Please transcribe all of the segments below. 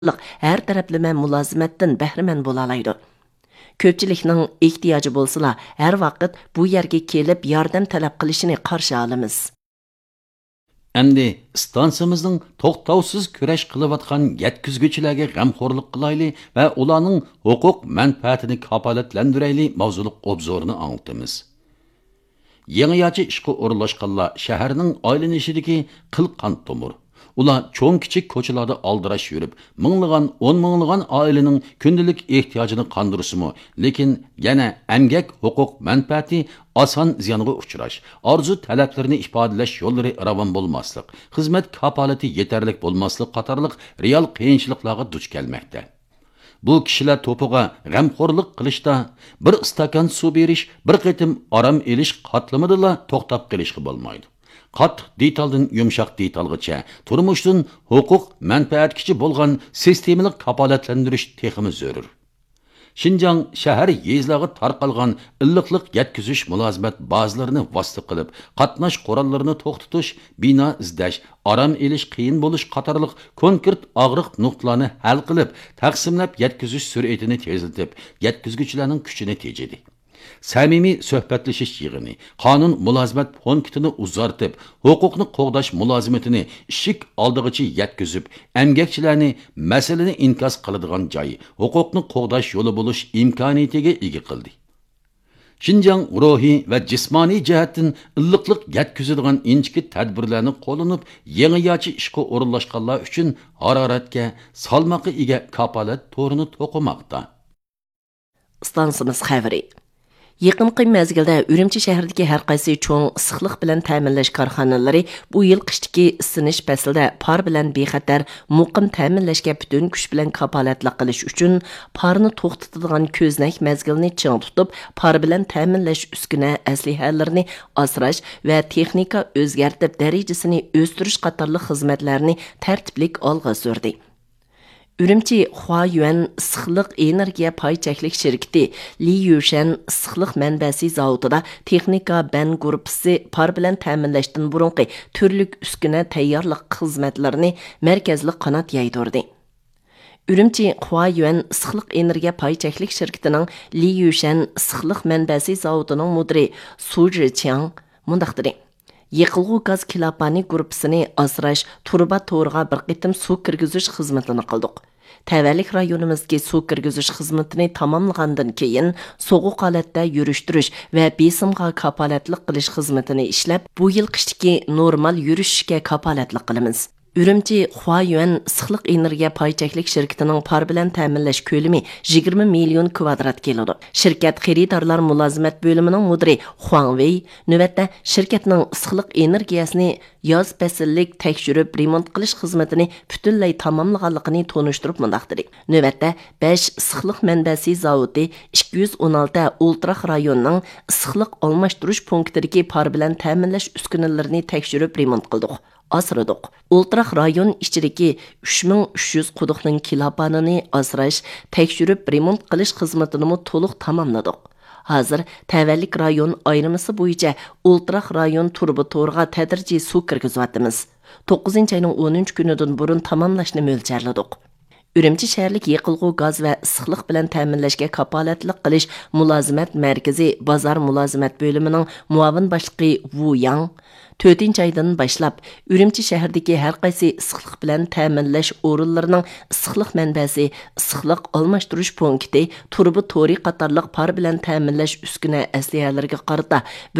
her taraflama mulozimatdan bahramand bo'la oladi. Ko'pchilikning ehtiyoji bo'lsa, har vaqt bu yerga kelib yordam talab qilishini qarshi olamiz. Endi stansiyamizning to'xtovsiz kurash qilayotgan yetkizuvchilarga g'amxo'rlik qilayli va ularning huquq manfaatini kafolatlantirayli mavzuliq obzorini anlatamiz. Yangiyachi ishga o'rinlashganlar shaharning aylanishidagi qilqan tomir. Ular cho'ng kichik ko'chalarda aldirash yurib, minglagan, 10 minglagan oilaning kundalik ehtiyojini qondirisimi, lekin yana emgak huquq manfaati oson ziyonga uchrash, orzu talablarini ifodalash yo'llari ravon bo'lmaslik, xizmat kafolati yetarli bo'lmaslik qatorliq real qiyinchiliklarga duch kelmoqda. Bu kishilar to'piga g'amxo'rlik qilishda bir stakan suv berish, bir qitim orom elish qatlamidala to'xtab qilishga bo'lmaydi. Qattiq detaldan yumshoq detalgacha turmushdan huquq manfaatkichi bo'lgan sistemalik kafolatlantirish texmi zarur. Şinjan shahar yezlag'i tarqalgan illiqliq yetkizish mulozimat bazalarini vosita qilib, qatnash qorallarini to'xtatish, bino izlash, orom elish qiyin bo'lish qatorliq konkret og'riq nuqtalarni hal qilib, taqsimlab yetkizish sur'atini tezlatib, yetkizuvchilarning kuchini tejidi. Samimiy suhbatlashish yig'ini, qonun mulozimat punktini uzartib, huquqni qo'g'dash mulozimatini ishik oldig'icha yetkazib, emgakchilarni masalani inkos qiladigan joy, huquqni qo'g'dash yo'li bo'lish imkoniyatiga ega qildi. Şinjan ruhiy va jismoniy jihatdan illiqliq yetkazadigan inchki tadbirlarni qo'llanib, yangiyachi ishga o'rinlashganlar uchun haroratga, salmoqqa ega kafolat to'rini to'qimoqda. Stansimiz xabari. Yaqinqi mezgilda Ürümçi shahridagi har qaysi cho'ng issiqlik bilan ta'minlash korxonalari bu yil qishdagi isinish faslida par bilan bexatar muqim ta'minlashga butun kuch bilan kafolatlik qilish uchun parni to'xtatadigan ko'znak mezgilni ching tutib, par bilan ta'minlash uskuna aslihalarini asrash va texnika o'zgartib darajasini o'stirish qatorli xizmatlarni tartiblik olg'a surdi. Ürümçi Huayuan issiqlik energiya pay cheklik shirkati Li Yushan issiqlik manbasi zavodida texnika ban guruhi par bilan ta'minlashdan burunqi turlik uskuna tayyorlik xizmatlarini markazli qanot yaydirdi. Ürümçi Huayuan issiqlik energiya pay cheklik shirkatining Li Yushan issiqlik manbasi zavodining mudiri Su Zhiqiang mundaqdir. Yıqılğı gaz kilapani grupsini asrash turba to'rg'a bir qitim suv kirgizish xizmatini qildik. Tavallik rayonimizga suv kirgizish xizmatini tamomlagandan keyin so'g'uq holatda yurishtirish va besimga kafolatlik qilish xizmatini ishlab, bu yil qishdagi normal yurishga kafolatlik qilamiz. Ürümçi Huayuan issiqlik energiya pay cheklik shirkatining par bilan ta'minlash ko'lami 20 million kvadrat keladi. Shirkat xaridorlar mulozimat bo'limining mudiri Huang Wei navbatda shirkatning issiqlik energiyasini yoz fasllik tekshirib remont qilish xizmatini butunlay tamomlaganligini tonishtirib mundaqdir. Navbatda 5 issiqlik manbasi zavodi 216 ultraq rayonning issiqlik almashtirish punktidagi par bilan ta'minlash uskunalarini tekshirib remont qildik. Asradık. Ultraq rayon içideki 3300 quduqning kilopanini asrash, tekshirib remont qilish xizmatini to'liq tamamladik. Hazır tavallik rayon ayrımısı bo'yicha ultraq rayon turbi to'rg'a tadrijiy suv kirgizyapmiz. 9-ayning 10 kunidan burun tamamlashni mo'ljalladik. Ürümçi shaharlik yıqılğı gaz va issiqlik bilan ta'minlashga kafolatlik qilish mulozimat markazi bozor mulozimat bo'limining muavin boshlig'i Wu Yang 4-aydan boshlab Ürümçi shahridagi har qaysi issiqlik bilan ta'minlash o'rinlarining issiqlik manbasi, issiqlik almashtirish punkti, turbi to'ri qatorliq par bilan ta'minlash uskuna aslihalariga qarata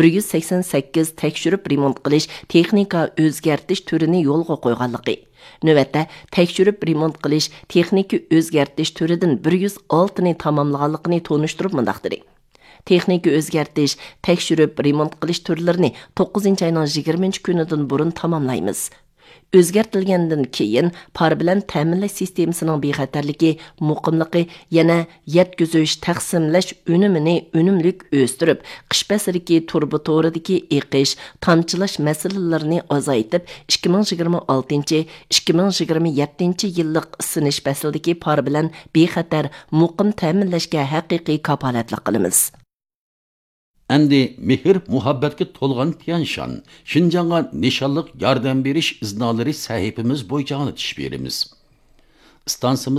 188 tekshirib remont qilish, texnika o'zgartish turini yo'lga qo'yganligi. Növətdə tekshirib remont qilish, texnika o'zgartish turidan 106 ni tamamlaganligini tonishtirib mundaqdir. Texnika o'zgartish, tekshirib remont qilish turlarini 9-ayning 20 kunidan burun tamamlaymiz. O'zgartilgandan keyin par bilan ta'minlash sistemasining bexatarligi, muqimligi yana yetkizish, taqsimlash unumini unumlik o'stirib, qish faslidagi turbi to'ridagi eqish, tamchilash masalalarini azaytib, 2026-2027 yillik isinish faslidagi par bilan bexatar muqim ta'minlashga haqiqiy kafolatlik qilamiz. Endi mehr muhabbatga to'lgan Tianshan, Şinjan'a nishonliq yordam berish iznolari sahifamiz bo'yicha anglatish beramiz. stansiyamiz